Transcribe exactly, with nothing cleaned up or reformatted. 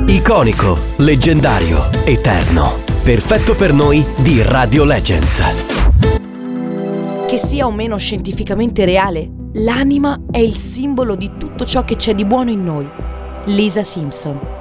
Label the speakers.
Speaker 1: Iconico, leggendario, eterno. Perfetto per noi di Radio Legends.
Speaker 2: Che sia o meno scientificamente reale, l'anima è il simbolo di tutto ciò che c'è di buono in noi. Lisa Simpson.